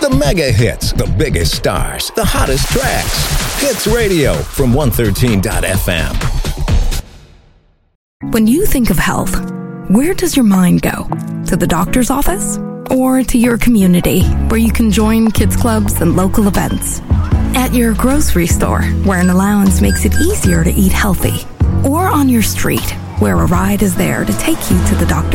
The mega hits, the biggest stars, the hottest tracks. Hits Radio from 113.fm. When you think of health, where does your mind go? To the doctor's office? Or to your community, where you can join kids clubs and local events? At your grocery store, where an allowance makes it easier to eat healthy? Or on your street, where a ride is there to take you to the doctor?